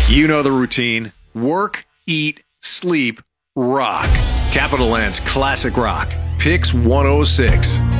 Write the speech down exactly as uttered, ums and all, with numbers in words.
You know the routine. Work, eat, sleep, rock. Capital Land's Classic Rock. Picks one oh six.